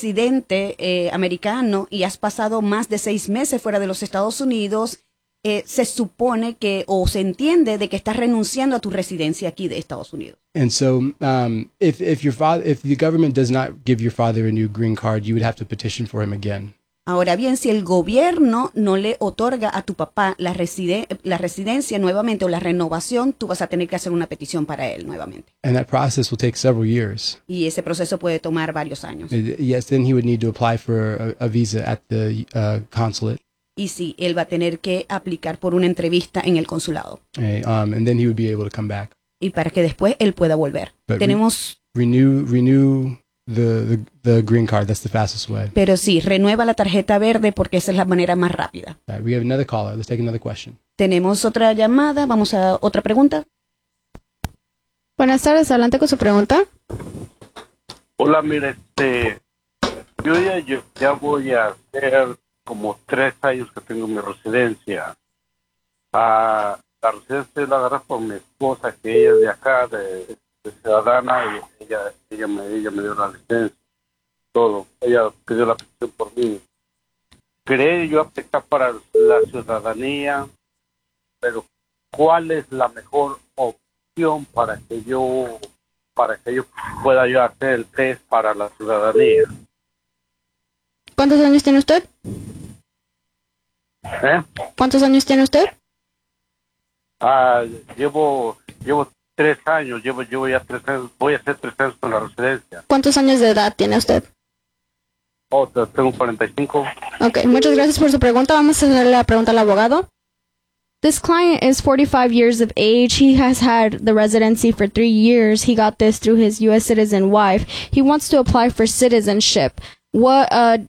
residente americano y has pasado más de 6 meses fuera de los Estados Unidos, se supone que, o se entiende de que estás renunciando a tu residencia aquí de Estados Unidos. And so, if the government does not give your father a new green card, you would have to petition for him again. Ahora bien, si el gobierno no le otorga a tu papá la residencia nuevamente o la renovación, tú vas a tener que hacer una petición para él nuevamente. And that process will take several years. Y ese proceso puede tomar varios años. Yes, then he would need to apply for a visa at the consulate. Y sí, él va a tener que aplicar por una entrevista en el consulado. And then he would be able to come back. Y para que después él pueda volver. But Tenemos... Renew the green card. That's the fastest way. Pero sí, renueva la tarjeta verde porque esa es la manera más rápida. All right, we have another caller. Let's take another question. Tenemos otra llamada. Vamos a otra pregunta. Buenas tardes, adelante con su pregunta. Hola, mire, yo ya voy a hacer como 3 años que tengo mi residencia. La residencia la agarré por mi esposa, que ella es de acá, de ciudadana, y ella me dio la licencia, todo. Ella pidió la petición por mí. Quería yo aplicar para la ciudadanía, pero ¿cuál es la mejor opción para que yo pueda yo hacer el test para la ciudadanía? ¿Cuántos años tiene usted? ¿Cuántos años tiene usted? Llevo 3 años, llevo ya 3 años, voy a hacer 3 años con la residencia. ¿Cuántos años de edad tiene usted? Tengo 45. Ok, muchas gracias por su pregunta. Vamos a hacer la pregunta al abogado. This client is 45 years of age. He has had the residency for 3 years. He got this through his U.S. citizen wife. He wants to apply for citizenship. What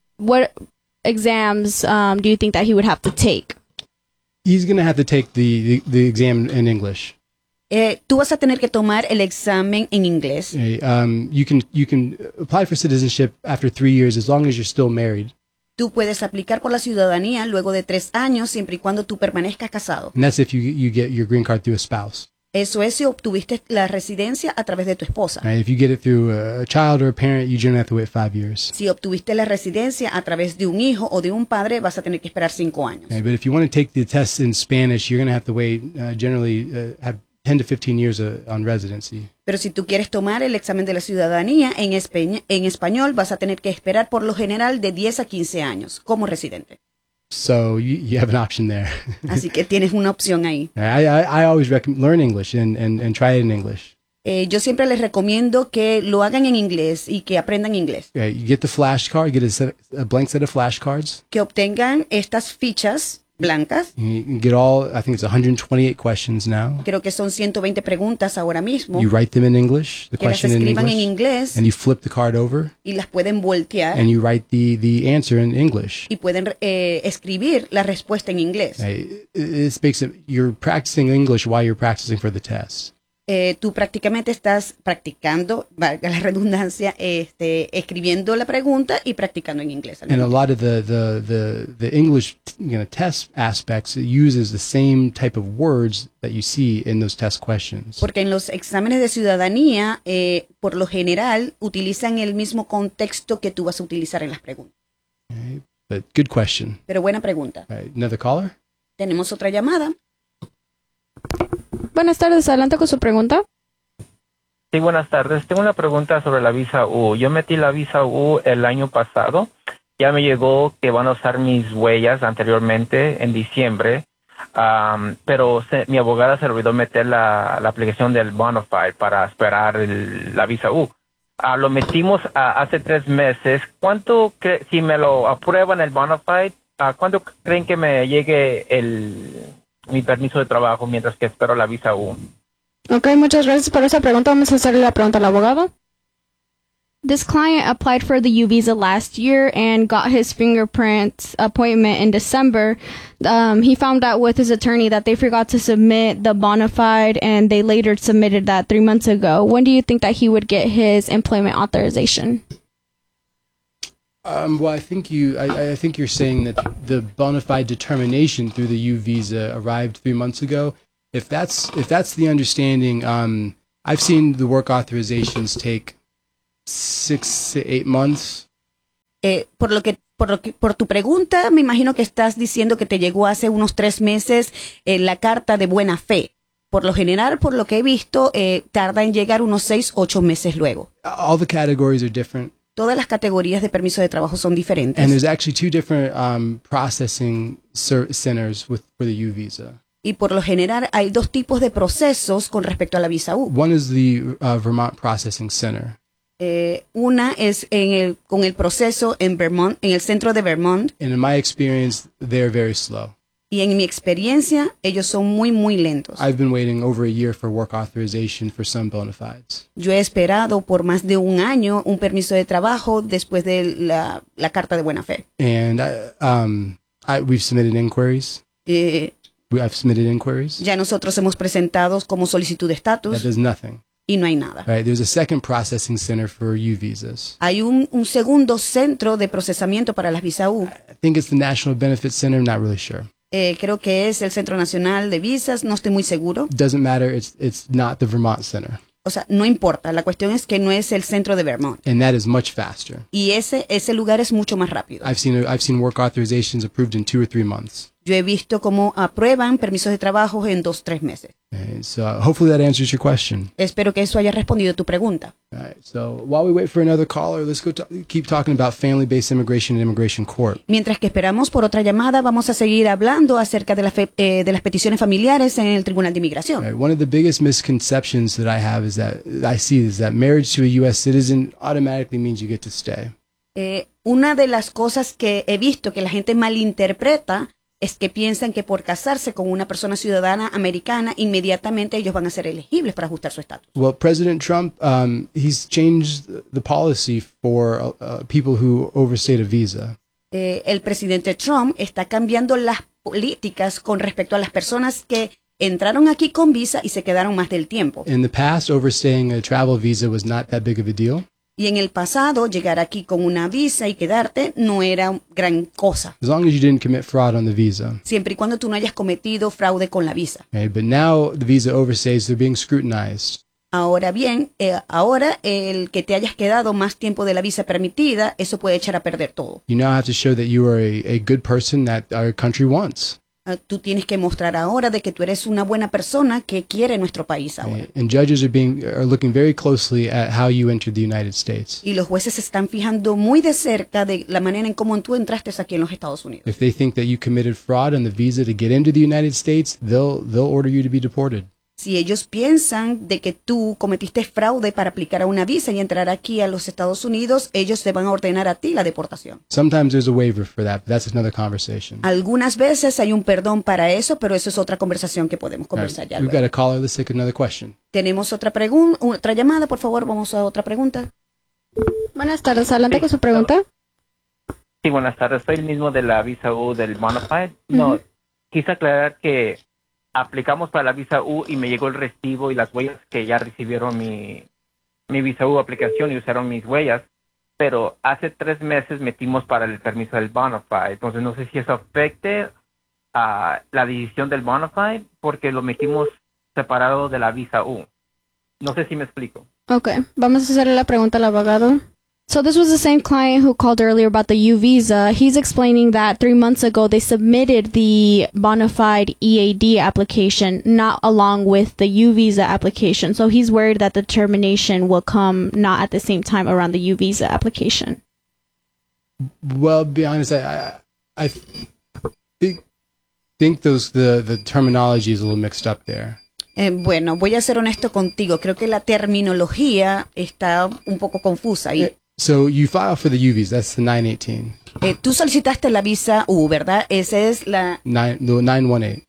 exams do you think that he would have to take? He's going to have to take the exam in English. Tú vas a tener que tomar el examen en inglés. You can apply for citizenship after 3 years as long as you're still married. Tú puedes aplicar por la ciudadanía luego de 3 años siempre y cuando tú permanezcas casado. And that's if you get your green card through a spouse. Eso es si obtuviste la residencia a través de tu esposa. If you get it through a child or a parent, you generally have to wait 5 years. Si obtuviste la residencia a través de un hijo o de un padre, vas a tener que esperar 5 años. But if you want to take the test in Spanish, you're going to have to wait generally have 10 to 15 years on residency. Pero si tú quieres tomar el examen de la ciudadanía en español, vas a tener que esperar por lo general de 10 a 15 años como residente. So you have an option there. Así que tienes una opción ahí. I always recommend learn English and try it in English. Yo siempre les recomiendo que lo hagan en inglés y que aprendan inglés. You get the flashcard, get a blank set of flashcards. Que obtengan estas fichas blancas. You get all, I think it's 128 questions now. Creo que son 120 preguntas ahora mismo. You write them in English, the que las question in escriban English, en inglés. and you flip the card over. Y las pueden voltear. And you write the answer in English. Y pueden escribir la respuesta en inglés. This makes it, you're practicing English while you're practicing for the test. Tú prácticamente estás practicando, valga la redundancia, escribiendo la pregunta y practicando en inglés. And a lot of the English test aspects, it uses the same type of words that you see in those test questions. Porque en los exámenes de ciudadanía, por lo general, utilizan el mismo contexto que tú vas a utilizar en las preguntas. Okay, but good question. Pero buena pregunta. Another caller? Tenemos otra llamada. Buenas tardes, adelante con su pregunta. Sí, buenas tardes. Tengo una pregunta sobre la visa U. Yo metí la visa U el año pasado. Ya me llegó que van a usar mis huellas anteriormente en diciembre, pero mi abogada se olvidó meter la aplicación del Bonafide para esperar la visa U. Lo metimos hace 3 meses. ¿Cuánto, si me lo aprueban el Bonafide, cuánto creen que me llegue mi permiso de trabajo mientras que espero la visa U? Ok, muchas gracias por esa pregunta. Vamos a hacerle la pregunta al abogado. This client applied for the U visa last year and got his fingerprint appointment in December. He found out with his attorney that they forgot to submit the Bonafide, and they later submitted that 3 months ago. When do you think that he would get his employment authorization? Well, I think you're saying that the bona fide determination through the U visa arrived 3 months ago. If that's the understanding, I've seen the work authorizations take 6 to 8 months. Por tu pregunta, me imagino que estás diciendo que te llegó hace unos 3 meses la carta de buena fe. Por lo general, por lo que he visto, tarda en llegar unos 6-8 meses luego. All the categories are different. Todas las categorías de permiso de trabajo son diferentes. And there's actually 2 different processing centers for the U visa. Y por lo general hay 2 tipos de procesos con respecto a la visa U. One is the Vermont Processing Center. Una es con el proceso en Vermont, en el centro de Vermont. And in my experience, they're very slow. Y en mi experiencia, ellos son muy lentos. I've been waiting over a year for work authorization for some bona fides. Yo he esperado por más de 1 año un permiso de trabajo después de la carta de buena fe. And we've submitted inquiries. I've submitted inquiries. Ya nosotros hemos presentado como solicitud de That estatus does nothing. y no hay nada. Right? There's a second processing center for U visas. Hay un segundo centro de procesamiento para las visa U. I think it's the National Benefits Center. I'm not really sure. Creo que es el Centro Nacional de Visas, no estoy muy seguro. Doesn't matter. It's not the Vermont Center. O sea, no importa, la cuestión es que no es el centro de Vermont. And that is much faster. Y ese lugar es mucho más rápido. I've seen work authorizations approved in 2 or 3 months. Yo he visto cómo aprueban permisos de trabajo en 2-3 meses. So hopefully that answers your question. Espero que eso haya respondido tu pregunta. All right. So while we wait for another caller, let's keep talking about family-based immigration and immigration court. Mientras que esperamos por otra llamada, vamos a seguir hablando acerca de las peticiones familiares en el Tribunal de Inmigración. Right. One of the biggest misconceptions that I see is that marriage to a U.S. citizen automatically means you get to stay. Una de las cosas que he visto que la gente malinterpreta es que piensan que por casarse con una persona ciudadana americana, inmediatamente ellos van a ser elegibles para ajustar su estatus. Well, President Trump, he's changed the policy for people who overstayed a visa. El presidente Trump está cambiando las políticas con respecto a las personas que entraron aquí con visa y se quedaron más del tiempo. In the past, overstaying a travel visa was not that big of a deal. Y en el pasado, llegar aquí con una visa y quedarte no era gran cosa. As long as you didn't commit fraud on the visa. Siempre y cuando tú no hayas cometido fraude con la visa. Okay, but now the visa overstays, they're being scrutinized. Ahora bien, ahora el que te hayas quedado más tiempo de la visa permitida, eso puede echar a perder todo. You now have to show that you are a good person that our country wants. Tú tienes que mostrar ahora de que tú eres una buena persona que quiere nuestro país ahora. And judges are looking very closely at how you entered the United States. Y los jueces se están fijando muy de cerca de la manera en cómo tú entraste aquí en los Estados Unidos. If they think that you committed fraud on the visa to get into the United States, they'll order you to be deported. Si ellos piensan de que tú cometiste fraude para aplicar a una visa y entrar aquí a los Estados Unidos, ellos te van a ordenar a ti la deportación. Sometimes there's a waiver for that, but that's another conversation. Algunas veces hay un perdón para eso, pero eso es otra conversación que podemos All right, conversar ya we've luego. got a caller. Let's take another question. Tenemos otra llamada, por favor, vamos a otra pregunta. Buenas tardes, adelante con su pregunta. Sí, buenas tardes. Soy el mismo de la visa U del Bonafide. No, quise aclarar que aplicamos para la visa U y me llegó el recibo y las huellas que ya recibieron mi visa U aplicación y usaron mis huellas. Pero hace 3 meses metimos para el permiso del Bonafide. Entonces no sé si eso afecte a la decisión del Bonafide porque lo metimos separado de la visa U. No sé si me explico. Okay, vamos a hacerle la pregunta al abogado. So this was the same client who called earlier about the U visa. He's explaining that 3 months ago they submitted the Bonafide EAD application, not along with the U visa application. So he's worried that the termination will come not at the same time around the U visa application. Well, to be honest, I think the terminology is a little mixed up there. Bueno, voy a ser honesto contigo. Creo que la terminología está un poco confusa ahí. So you file for the U visa. That's the 918. Tú solicitaste la visa U, ¿verdad? Esa es la 918.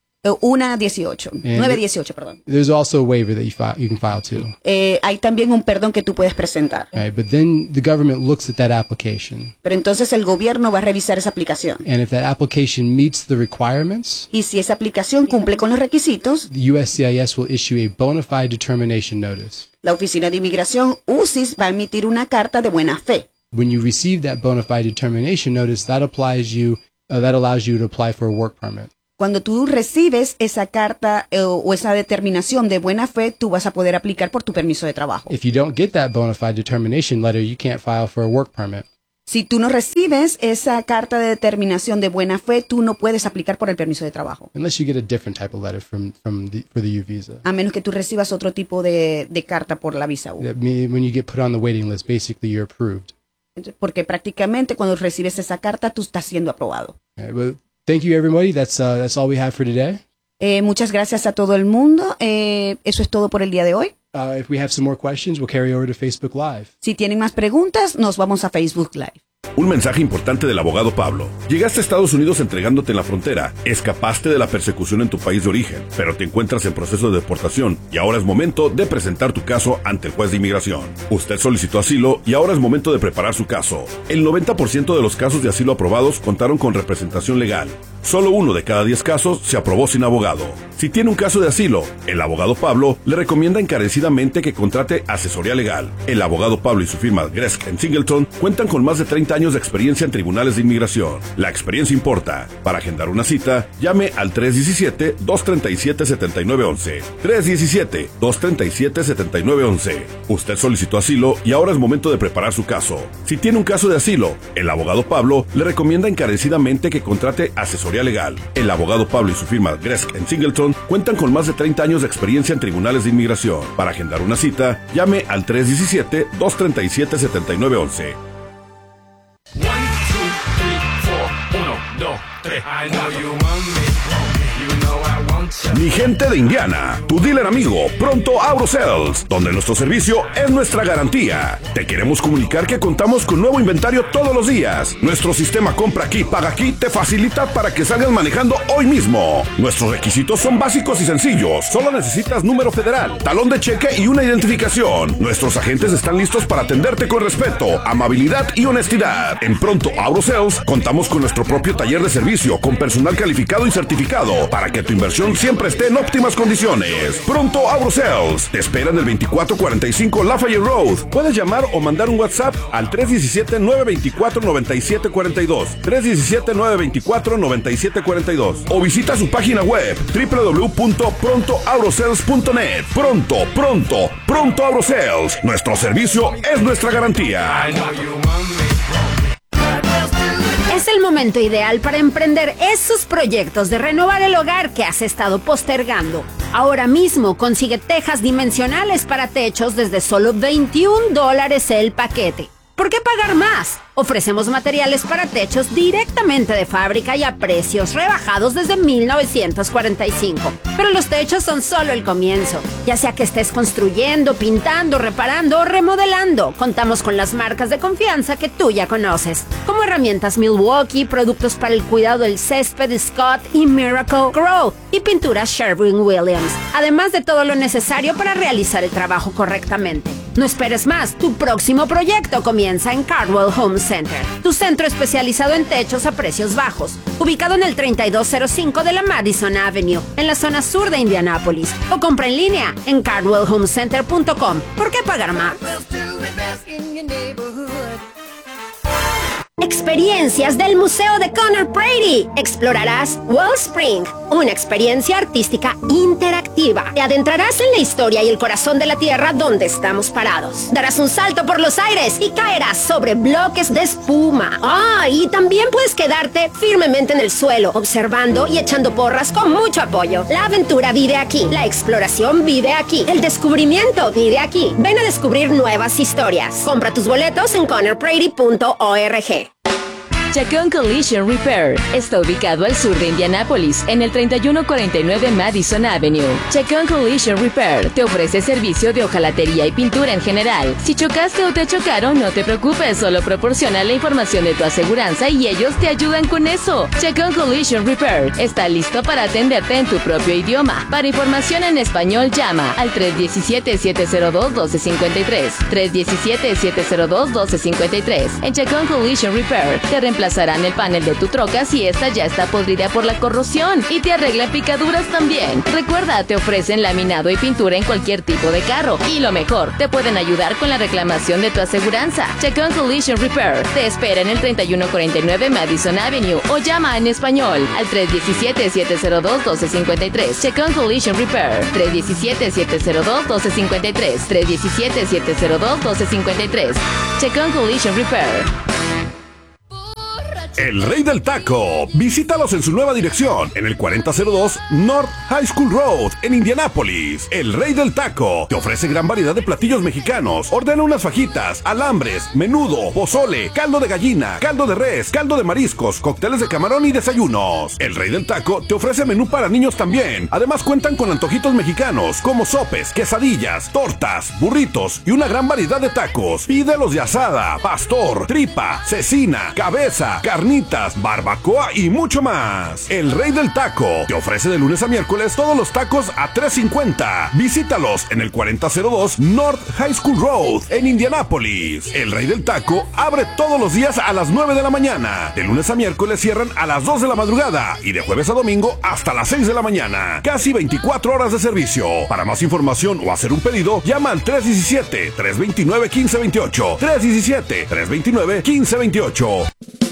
918, perdón. There's also a waiver that you can file too. Hay también un perdón que tú puedes presentar. Right, but then the government looks at that application. Pero entonces el gobierno va a revisar esa aplicación. And if that application meets the requirements, Y si esa aplicación cumple con los requisitos, the USCIS will issue a bona fide determination notice. la Oficina de Inmigración, UCIS, va a emitir una carta de buena fe. When you receive that bona fide determination notice, that allows you to apply for a work permit. Cuando tú recibes esa carta o esa determinación de buena fe, tú vas a poder aplicar por tu permiso de trabajo. If you don't get that bona fide determination letter, you can't file for a work permit. Si tú no recibes esa carta de determinación de buena fe, tú no puedes aplicar por el permiso de trabajo. Unless you get a different type of letter for the U visa. A menos que tú recibas otro tipo de carta por la visa U. When you get put on the waiting list, basically you're approved. Porque prácticamente cuando recibes esa carta, tú estás siendo aprobado. Well, thank you, everybody. That's all we have for today. Muchas gracias a todo el mundo. Eso es todo por el día de hoy. If we have some more questions, we'll carry over to Facebook Live. Si tienen más preguntas, nos vamos a Facebook Live. Un mensaje importante del abogado Pablo. Llegaste a Estados Unidos entregándote en la frontera, escapaste de la persecución en tu país de origen, pero te encuentras en proceso de deportación y ahora es momento de presentar tu caso ante el juez de inmigración. Usted solicitó asilo y ahora es momento de preparar su caso. El 90% de los casos de asilo aprobados contaron con representación legal. Solo 1 de cada 10 casos se aprobó sin abogado. Si tiene un caso de asilo, el abogado Pablo le recomienda encarecidamente que contrate asesoría legal. El abogado Pablo y su firma Gresk & Singleton cuentan con más de 30 años de experiencia en tribunales de inmigración. La experiencia importa. Para agendar una cita, llame al 317-237-7911. 317-237-7911. Usted solicitó asilo y ahora es momento de preparar su caso. Si tiene un caso de asilo, el abogado Pablo le recomienda encarecidamente que contrate asesoría legal. El abogado Pablo y su firma Gresk & Singleton cuentan con más de 30 años de experiencia en tribunales de inmigración. Para agendar una cita, llame al 317-237-7911. 1, 2, 3, 4, 1, 2, 3. I know you want me. You know I want you. Mi gente de Indiana, tu dealer amigo, Pronto AutoSales, donde nuestro servicio es nuestra garantía. Te queremos comunicar que contamos con nuevo inventario todos los días. Nuestro sistema compra aquí, paga aquí te facilita para que salgas manejando hoy mismo. Nuestros requisitos son básicos y sencillos. Solo necesitas número federal, talón de cheque y una identificación. Nuestros agentes están listos para atenderte con respeto, amabilidad y honestidad. En Pronto AutoSales contamos con nuestro propio taller de servicio con personal calificado y certificado para que tu inversión siempre esté en óptimas condiciones. Pronto AutoSales te espera en el 2445 Lafayette Road. Puedes llamar o mandar un WhatsApp al 317-924-9742. 317-924-9742. O visita su página web www.prontoautosales.net. Pronto AutoSales. Nuestro servicio es nuestra garantía. I know you want me. Es el momento ideal para emprender esos proyectos de renovar el hogar que has estado postergando. Ahora mismo consigue tejas dimensionales para techos desde solo $21 el paquete. ¿Por qué pagar más? Ofrecemos materiales para techos directamente de fábrica y a precios rebajados desde 1945. Pero los techos son solo el comienzo. Ya sea que estés construyendo, pintando, reparando o remodelando, contamos con las marcas de confianza que tú ya conoces, como herramientas Milwaukee, productos para el cuidado del césped Scott y Miracle Grow y pinturas Sherwin-Williams, además de todo lo necesario para realizar el trabajo correctamente. No esperes más, tu próximo proyecto comienza en Cardwell Home Center, tu centro especializado en techos a precios bajos, ubicado en el 3205 de la Madison Avenue, en la zona sur de Indianápolis, o compra en línea en cardwellhomecenter.com. ¿Por qué pagar más? Experiencias del Museo de Conor Brady. Explorarás Wellspring, una experiencia artística interactiva. Te adentrarás en la historia y el corazón de la tierra donde estamos parados. Darás un salto por los aires y caerás sobre bloques de espuma. Y también puedes quedarte firmemente en el suelo, observando y echando porras con mucho apoyo. La aventura vive aquí, la exploración vive aquí, el descubrimiento vive aquí. Ven a descubrir nuevas historias. Compra tus boletos en conorbrady.org. Chacón Collision Repair está ubicado al sur de Indianápolis, en el 3149 Madison Avenue. Chacón Collision Repair te ofrece servicio de hojalatería y pintura en general. Si chocaste o te chocaron, no te preocupes, solo proporciona la información de tu aseguranza y ellos te ayudan con eso. Chacón Collision Repair está listo para atenderte en tu propio idioma. Para información en español, llama al 317-702-1253. 317-702-1253. En Chacón Collision Repair te reemplazarán el panel de tu troca si esta ya está podrida por la corrosión y te arreglan picaduras también. Recuerda, te ofrecen laminado y pintura en cualquier tipo de carro. Y lo mejor, te pueden ayudar con la reclamación de tu aseguranza. Chacón Collision Repair te espera en el 3149 Madison Avenue o llama en español al 317-702-1253. Chacón Collision Repair. 317-702-1253. 317-702-1253. Chacón Collision Repair. El Rey del Taco. Visítalos en su nueva dirección, en el 4002 North High School Road, en Indianápolis. El Rey del Taco te ofrece gran variedad de platillos mexicanos. Ordena unas fajitas, alambres, menudo, pozole, caldo de gallina, caldo de res, caldo de mariscos, cócteles de camarón y desayunos. El Rey del Taco te ofrece menú para niños también. Además cuentan con antojitos mexicanos como sopes, quesadillas, tortas, burritos y una gran variedad de tacos. Pídelos de asada, pastor, tripa, cecina, cabeza, carnitas, barbacoa y mucho más. El Rey del Taco te ofrece de lunes a miércoles todos los tacos a $3.50. Visítalos en el 4002 North High School Road en Indianápolis. El Rey del Taco abre todos los días a las 9 de la mañana. De lunes a miércoles cierran a las 2 de la madrugada y de jueves a domingo hasta las 6 de la mañana. Casi 24 horas de servicio. Para más información o hacer un pedido, llama al 317-329-1528. 317-329-1528.